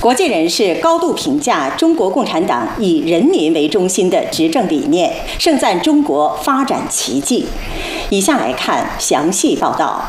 国际人士高度评价中国共产党以人民为中心的执政理念，盛赞中国发展奇迹。以下来看详细报道。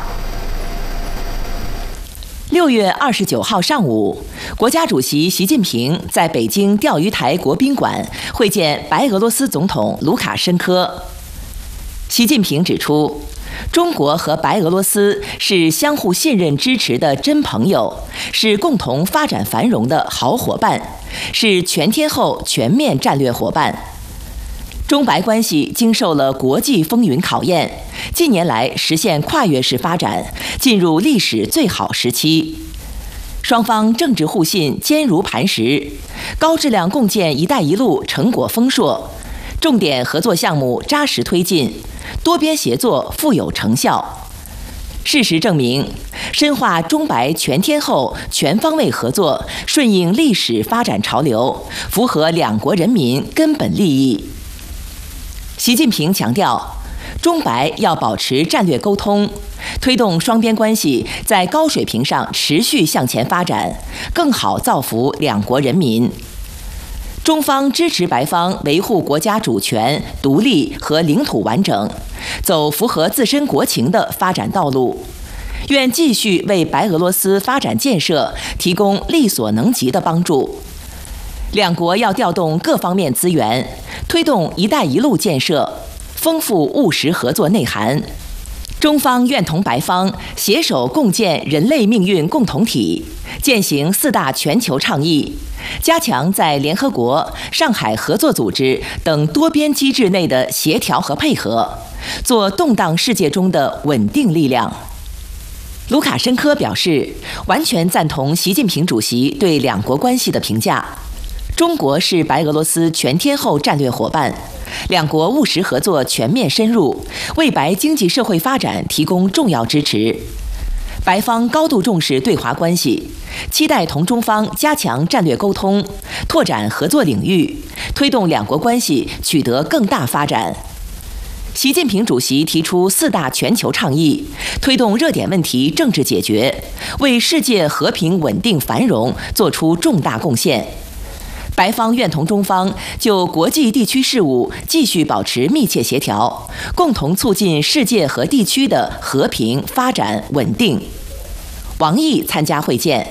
6月29号上午，国家主席习近平在北京钓鱼台国宾馆会见白俄罗斯总统卢卡申科。习近平指出，中国和白俄罗斯是相互信任、支持的真朋友，是共同发展繁荣的好伙伴，是全天候全面战略伙伴。中白关系经受了国际风云考验，近年来实现跨越式发展，进入历史最好时期。双方政治互信坚如磐石，高质量共建“一带一路”成果丰硕，重点合作项目扎实推进，多边协作富有成效。事实证明，深化中白全天候、全方位合作，顺应历史发展潮流，符合两国人民根本利益。习近平强调，中白要保持战略沟通，推动双边关系在高水平上持续向前发展，更好造福两国人民。中方支持白方维护国家主权、独立和领土完整，走符合自身国情的发展道路，愿继续为白俄罗斯发展建设提供力所能及的帮助。两国要调动各方面资源，推动“一带一路”建设，丰富务实合作内涵。中方愿同白方携手共建人类命运共同体，践行4大全球倡议，加强在联合国、上海合作组织等多边机制内的协调和配合，做动荡世界中的稳定力量。卢卡申科表示，完全赞同习近平主席对两国关系的评价。中国是白俄罗斯全天候战略伙伴，两国务实合作全面深入，为白经济社会发展提供重要支持。白方高度重视对华关系，期待同中方加强战略沟通，拓展合作领域，推动两国关系取得更大发展。习近平主席提出4大全球倡议，推动热点问题政治解决，为世界和平稳定繁荣做出重大贡献。白方愿同中方就国际地区事务继续保持密切协调，共同促进世界和地区的和平发展稳定。王毅参加会见。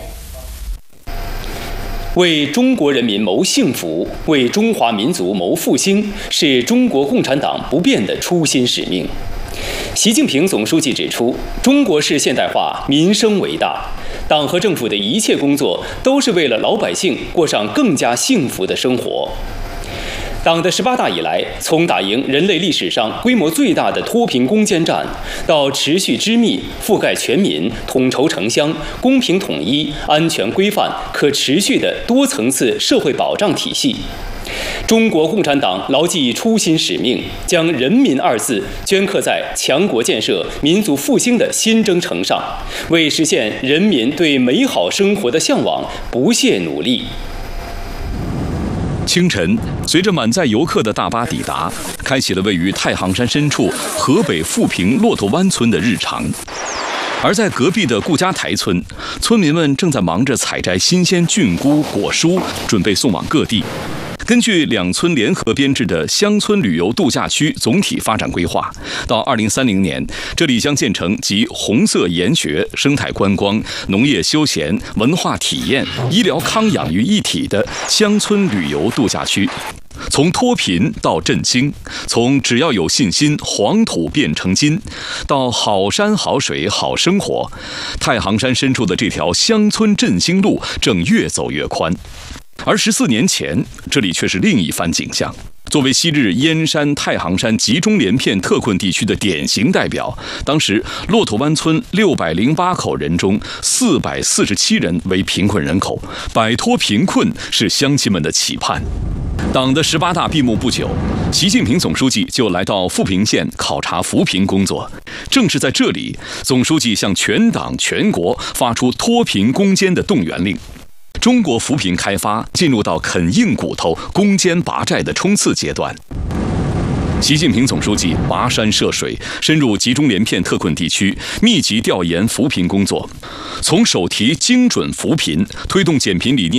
为中国人民谋幸福，为中华民族谋复兴，是中国共产党不变的初心使命。习近平总书记指出，中国式现代化民生为大，党和政府的一切工作都是为了老百姓过上更加幸福的生活。党的18大以来，从打赢人类历史上规模最大的脱贫攻坚战，到持续织密、覆盖全民、统筹城乡、公平统一、安全规范、可持续的多层次社会保障体系，中国共产党牢记初心使命，将“人民”2字镌刻在强国建设、民族复兴的新征程上，为实现人民对美好生活的向往不懈努力。 清晨，随着满载游客的大巴抵达，开启了位于太行山深处河北富平骆驼湾村的日常。而在隔壁的顾家台村，村民们正在忙着采摘新鲜菌菇、果蔬，准备送往各地。根据2村联合编制的乡村旅游度假区总体发展规划，到2030年，这里将建成集红色研学、生态观光、农业休闲、文化体验、医疗康养于一体的乡村旅游度假区。从脱贫到振兴，从只要有信心，黄土变成金，到好山好水好生活，太行山深处的这条乡村振兴路正越走越宽。而14年前，这里却是另一番景象。作为昔日燕山、太行山集中连片特困地区的典型代表，当时骆驼湾村608口人中447人为贫困人口，摆脱贫困是乡亲们的期盼。党的18大闭幕不久，习近平总书记就来到富平县考察扶贫工作。正是在这里，总书记向全党全国发出脱贫攻坚的动员令。中国扶贫开发进入到啃硬骨头、攻坚拔寨的冲刺阶段。习近平总书记跋山涉水，深入集中连片特困地区，密集调研扶贫工作，从手提精准扶贫、推动减贫理念